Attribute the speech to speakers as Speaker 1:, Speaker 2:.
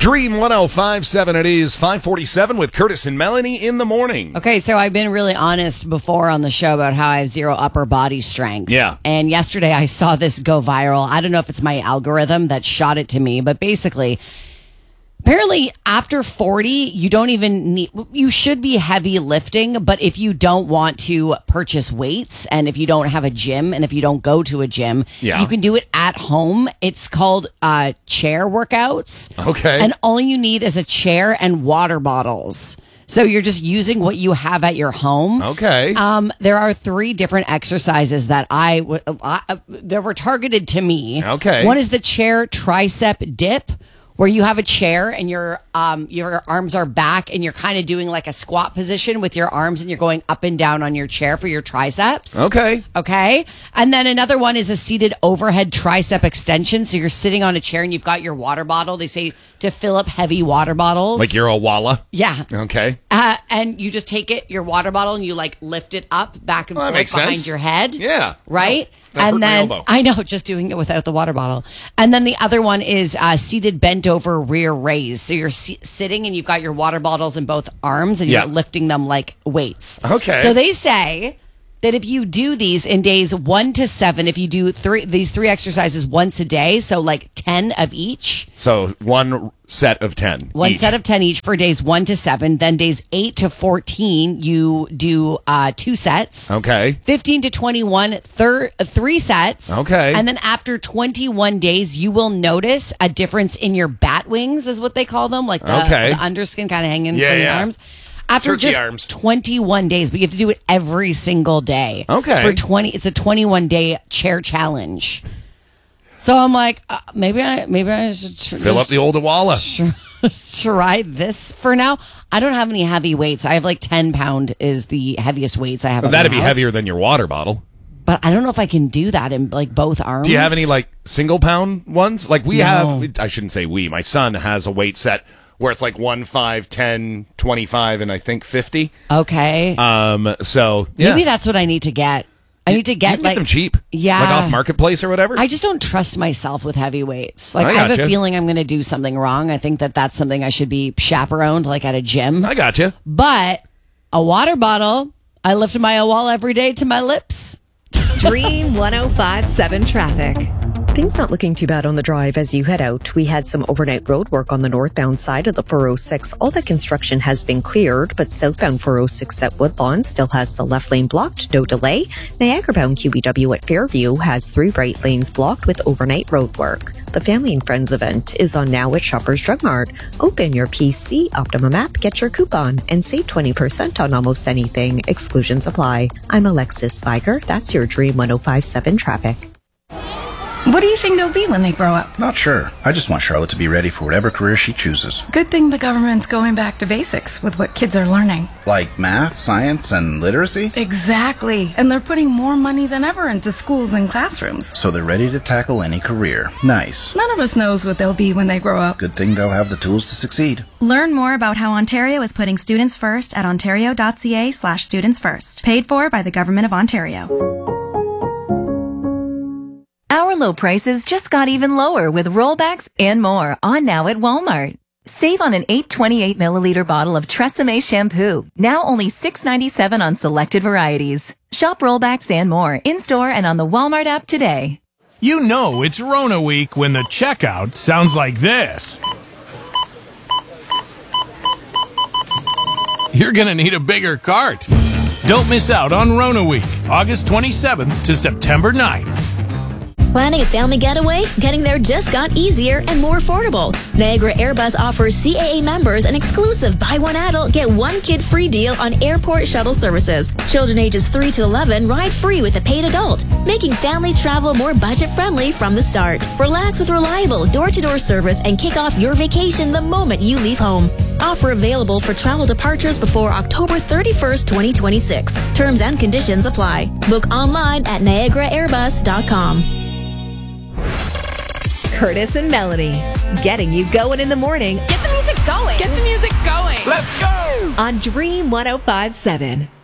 Speaker 1: Dream 105.7, it is 5:47 with Curtis and Melanie in the morning.
Speaker 2: Okay, so I've been really honest before on the show about how I have zero upper body strength.
Speaker 1: Yeah.
Speaker 2: And yesterday I saw this go viral. I don't know if it's my algorithm that shot it to me, but basically, apparently after 40, you don't even need, you should be heavy lifting, but if you don't want to purchase weights and if you don't have a gym and if you don't go to a gym, you can do it at home. It's called chair workouts.
Speaker 1: Okay.
Speaker 2: And all you need is a chair and water bottles. So you're just using what you have at your home.
Speaker 1: Okay.
Speaker 2: There are 3 different exercises that that were targeted to me.
Speaker 1: Okay.
Speaker 2: One is the chair tricep dip, where you have a chair and your arms are back and you're kind of doing like a squat position with your arms and you're going up and down on your chair for your triceps.
Speaker 1: Okay.
Speaker 2: Okay. And then another one is a seated overhead tricep extension. So you're sitting on a chair and you've got your water bottle. They say to fill up heavy water bottles.
Speaker 1: Like you're a walla?
Speaker 2: Yeah.
Speaker 1: Okay.
Speaker 2: And you just take your water bottle and you like lift it up back and forth
Speaker 1: makes
Speaker 2: behind
Speaker 1: sense.
Speaker 2: your head.
Speaker 1: Yeah.
Speaker 2: Right?
Speaker 1: That hurt
Speaker 2: And
Speaker 1: my
Speaker 2: then
Speaker 1: elbow.
Speaker 2: I know, just doing it without the water bottle. And then the other one is seated bent over rear raise. So you're sitting and you've got your water bottles in both arms and you're lifting them like weights.
Speaker 1: Okay.
Speaker 2: So they say that if you do these in days 1 to 7, if you do these 3 exercises once a day, so like 10 of each.
Speaker 1: So one set of 10.
Speaker 2: One
Speaker 1: each.
Speaker 2: set of 10 each for days 1 to 7. Then days 8 to 14, you do 2 sets.
Speaker 1: Okay.
Speaker 2: 15 to 21, 3 sets.
Speaker 1: Okay.
Speaker 2: And then after 21 days, you will notice a difference in your bat wings, is what they call them. Like the underskin kind of hanging from your arms. After
Speaker 1: Turkey
Speaker 2: just
Speaker 1: arms.
Speaker 2: 21 days, but you have to do it every single day.
Speaker 1: Okay.
Speaker 2: It's a 21-day chair challenge. So I'm like, maybe I should
Speaker 1: Fill up the old walla.
Speaker 2: try this for now. I don't have any heavy weights. I have like 10 pound is the heaviest weights I have.
Speaker 1: Well, that'd be heavier than your water bottle.
Speaker 2: But I don't know if I can do that in like both arms.
Speaker 1: Do you have any like single pound ones? Like we have, I shouldn't say we, my son has a weight set where it's like 1, 5, 10, 25, and I think 50.
Speaker 2: Okay.
Speaker 1: So
Speaker 2: maybe that's what I need to get. I need to
Speaker 1: you
Speaker 2: get
Speaker 1: can
Speaker 2: like
Speaker 1: them cheap.
Speaker 2: Yeah.
Speaker 1: Like off Marketplace or whatever.
Speaker 2: I just don't trust myself with heavy weights. Like
Speaker 1: I
Speaker 2: have
Speaker 1: gotcha.
Speaker 2: a feeling I'm going to do something wrong. I think that's something I should be chaperoned like at a gym.
Speaker 1: I got you.
Speaker 2: But a water bottle, I lift my wall every day to my lips.
Speaker 3: Dream 105.7 traffic.
Speaker 4: Things not looking too bad on the drive as you head out. We had some overnight road work on the northbound side of the 406. All the construction has been cleared, but southbound 406 at Woodlawn still has the left lane blocked, no delay. Niagara-bound QEW at Fairview has 3 right lanes blocked with overnight road work. The Family and Friends event is on now at Shoppers Drug Mart. Open your PC Optimum app, get your coupon, and save 20% on almost anything. Exclusions apply. I'm Alexis Spiker. That's your Dream 105.7 traffic.
Speaker 5: What do you think they'll be when they grow up?
Speaker 6: Not sure. I just want Charlotte to be ready for whatever career she chooses.
Speaker 5: Good thing the government's going back to basics with what kids are learning.
Speaker 6: Like math, science, and literacy?
Speaker 5: Exactly. And they're putting more money than ever into schools and classrooms.
Speaker 6: So they're ready to tackle any career. Nice.
Speaker 5: None of us knows what they'll be when they grow up.
Speaker 6: Good thing they'll have the tools to succeed.
Speaker 7: Learn more about how Ontario is putting students first at ontario.ca/students first. Paid for by the Government of Ontario.
Speaker 3: Our low prices just got even lower with rollbacks and more on now at Walmart. Save on an 828 milliliter bottle of Tresemme shampoo, now only $6.97 on selected varieties. Shop rollbacks and more in-store and on the Walmart app today.
Speaker 8: You know it's Rona week when the checkout sounds like this. You're gonna need a bigger cart. Don't miss out on Rona week, August 27th to September 9th.
Speaker 9: Planning a family getaway? Getting there just got easier and more affordable. Niagara Airbus offers CAA members an exclusive buy one adult, get one kid free deal on airport shuttle services. Children ages 3 to 11 ride free with a paid adult, making family travel more budget-friendly from the start. Relax with reliable door-to-door service and kick off your vacation the moment you leave home. Offer available for travel departures before October 31st, 2026. Terms and conditions apply. Book online at NiagaraAirbus.com.
Speaker 3: Curtis and Melanie, getting you going in the morning.
Speaker 10: Get the music going. Get the music going.
Speaker 8: Let's go!
Speaker 3: On Dream 105.7.